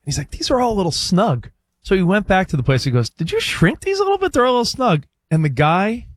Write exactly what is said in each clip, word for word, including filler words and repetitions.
He's like, these are all a little snug. So he went back to the place. He goes, did you shrink these a little bit? They're a little snug. And the guy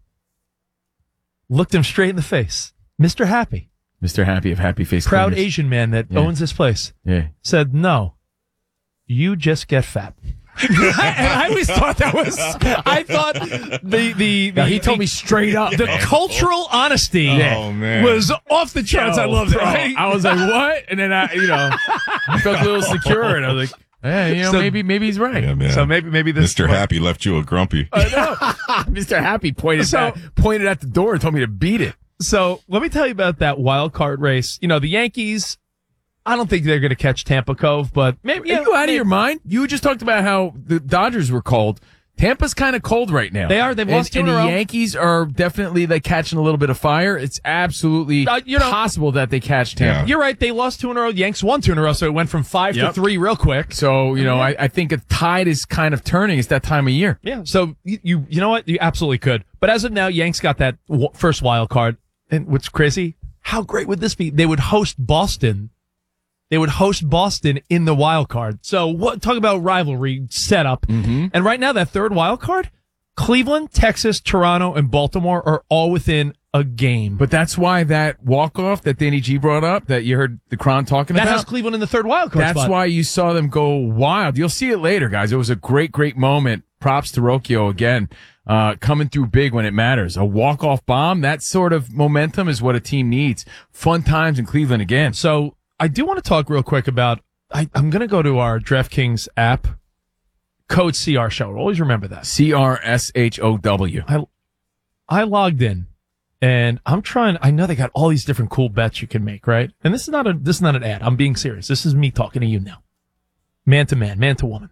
looked him straight in the face. Mister Happy. Mister Happy of Happy Face Proud Cleaners. Asian man that Yeah. owns this place. Yeah. Said, no, you just get fat. And I always thought that was, I thought the, the, the Now, he told the, me straight up. the cultural honesty Oh, man. was off the charts. I loved it. Bro, Right? I was like, what? And then I, you know, I felt a little secure, and I was like, hey, you know, So- maybe, maybe he's right. Yeah, man. So maybe, maybe this Mister Happy left you a grumpy. Mister Happy pointed So- back, pointed at the door and told me to beat it. So let me tell you about that wild card race. You know, the Yankees, I don't think they're going to catch Tampa Cove, but maybe. Are you out of your mind? You just talked about how the Dodgers were cold. Tampa's kind of cold right now. They are. They've and, lost two and in a the row. Yankees are definitely like catching a little bit of fire. It's absolutely Uh, you know- possible that they catch Tampa. Yeah. You're right. They lost two in a row. Yanks won two in a row, so it went from five to Yep. three real quick. So, you know, I, I think a tide is kind of turning. It's that time of year. Yeah. So you, you, you know what? You absolutely could. But as of now, Yanks got that w- first wild card. And what's crazy? How great would this be? They would host Boston. They would host Boston in the wild card. So what? Talk about rivalry setup. Mm-hmm. And right now, that third wild card, Cleveland, Texas, Toronto, and Baltimore are all within a game. But that's why that walk-off that Danny G brought up, that you heard the Cron talking that about. has Cleveland in the third wild card That's spot. why you saw them go wild. You'll see it later, guys. It was a great, great moment. Props to Rocchio again, uh, coming through big when it matters. A walk-off bomb, that sort of momentum is what a team needs. Fun times in Cleveland again. So I do want to talk real quick about, I, I'm going to go to our DraftKings app, code C R Show. Always remember that. C R S H O W. I, I logged in and I'm trying, I know they got all these different cool bets you can make, right? And this is not a, this is not an ad. I'm being serious. This is me talking to you now. Man to man, man to woman.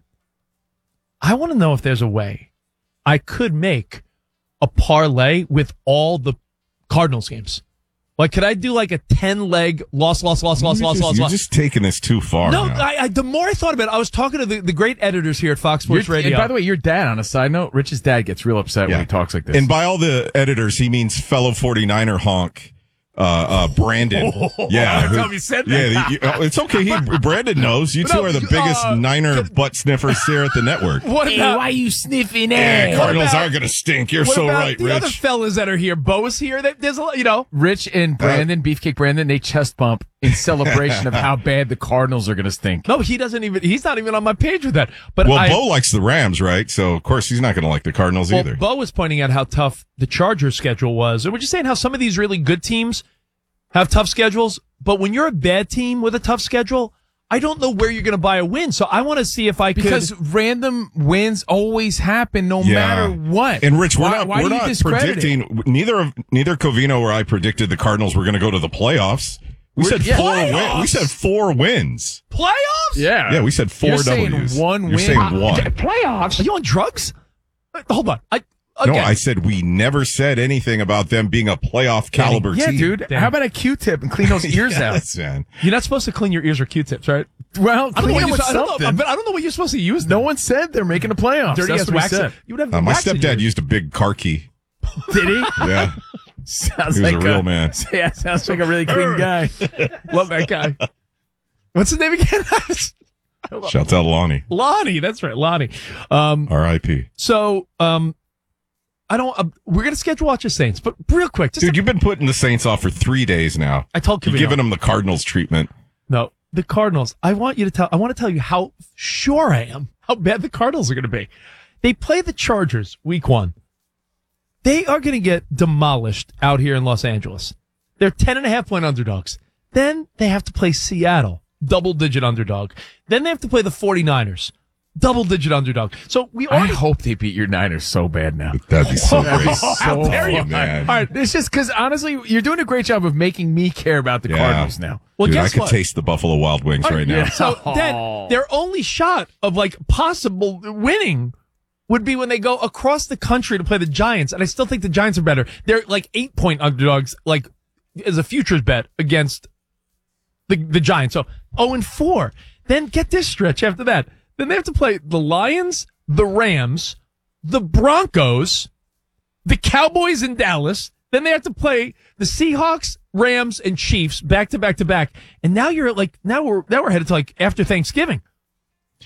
I want to know if there's a way I could make a parlay with all the Cardinals games. Like, could I do like a ten leg loss, loss, loss, loss, You're loss, just, loss, you're loss? just taking this too far. No, now. I, I, the more I thought about it, I was talking to the, the great editors here at Fox Sports Your- Radio. And by the way, your dad, on a side note, Rich's dad gets real upset Yeah. when he talks like this. And by all the editors, he means fellow forty-niner honk, uh, uh, Brandon. yeah. That's how he said that. Yeah, the, you- oh, it's okay. He, Brandon knows. You two No, are the you- biggest uh, Niner butt sniffers here at the network. what about, you sniffing Yeah, Cardinals about- are going to stink. You're what so about right, the other Rich. fellas that are here? Bo is here. They- There's a lot, you know. Rich and Brandon, Beefcake Brandon, they chest bump in celebration of how bad the Cardinals are going to stink. No, he doesn't even, he's not even on my page with that. But Well, I, Bo likes the Rams, right? So, of course, he's not going to like the Cardinals well, either. Bo was pointing out how tough the Chargers schedule was. And we're just saying how some of these really good teams have tough schedules. But when you're a bad team with a tough schedule, I don't know where you're going to buy a win. So I want to see if I could. Because random wins always happen no Yeah. matter what. And Rich, we're Why- not why we're do you not discredit it? predicting neither of neither Covino or I predicted the Cardinals were going to go to the playoffs. We We're- said yeah. four Playoffs? wins. We said four wins. playoffs? Yeah. Yeah, we said four You're saying W's. one You're win. saying one. Are you on drugs? Uh, Hold on. I, again, No, I said we never said anything about them being a playoff caliber Yeah, team. dude. Damn. How about a Q-tip and clean those ears out? Yes, man. you're not supposed to clean your ears or Q-tips, right? Well, I don't, know clean what them you're, with I, don't know, something. but I don't know what you're supposed to use. No them. one said they're making the playoffs. Dirty That's ass what wax. he said. You would have Uh, my wax in stepdad yours. used a big car key. Did he? Yeah. Sounds He was like a real man. Yeah, sounds like a really clean guy. Love that guy. What's his name again? Shouts out Lonnie. Lonnie. That's right, Lonnie. Um, R I P so, um, I don't. Uh, we're gonna schedule watch the Saints, but real quick, just Dude, a- you've been putting the Saints off for three days now. I told You're Covino. giving them the Cardinals treatment. No, the Cardinals. I want you to tell. I want to tell you how sure I am how bad the Cardinals are going to be. They play the Chargers week one. They are going to get demolished out here in Los Angeles. They're ten and a half point underdogs. Then they have to play Seattle, double digit underdog. Then they have to play the 49ers, double digit underdog. So we I already. hope they beat your Niners so bad now. That'd be so great. So dare you, Oh, man. All right, it's just because honestly, you're doing a great job of making me care about the Yeah. Cardinals now. Well, Dude, I guess could what? taste the Buffalo Wild Wings right now. yeah. So then their only shot of like possible winning would be when they go across the country to play the Giants. And I still think the Giants are better. They're like eight point underdogs, like as a futures bet against the, the Giants. So oh and four. Then get this stretch after that. Then they have to play the Lions, the Rams, the Broncos, the Cowboys in Dallas. Then they have to play the Seahawks, Rams, and Chiefs back to back to back. And now you're at like, now we're, now we're headed to like after Thanksgiving.